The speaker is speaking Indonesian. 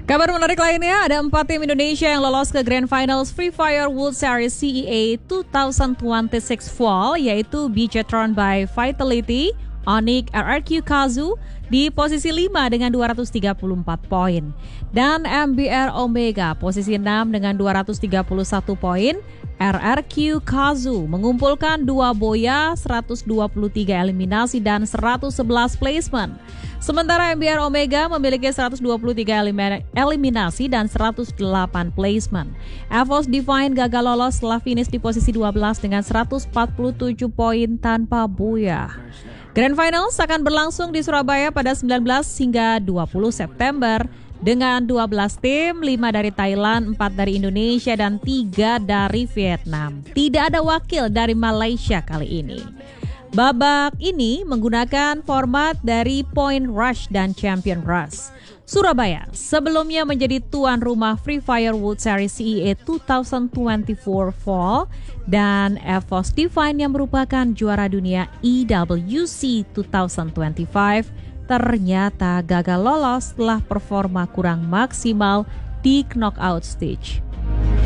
Kabar menarik lainnya, ada 4 tim Indonesia yang lolos ke Grand Finals Free Fire World Series CEA 2026 Fall, yaitu Beachatron by Vitality, Onyx RRQ Kazu di posisi 5 dengan 234 poin. Dan MBR Omega posisi 6 dengan 231 poin. RRQ Kazu mengumpulkan 2 boya, 123 eliminasi dan 111 placement. Sementara MBR Omega memiliki 123 eliminasi dan 108 placement. EVOS Divine gagal lolos setelah finish di posisi 12 dengan 147 poin tanpa boya. Grand Finals akan berlangsung di Surabaya pada 19 hingga 20 September dengan 12 tim, 5 dari Thailand, 4 dari Indonesia, dan 3 dari Vietnam. Tidak ada wakil dari Malaysia kali ini. Babak ini menggunakan format dari Point Rush dan Champion Rush. Surabaya sebelumnya menjadi tuan rumah Free Fire World Series CEA 2024 Fall, dan EVOS Divine yang merupakan juara dunia EWC 2025 ternyata gagal lolos setelah performa kurang maksimal di knockout stage.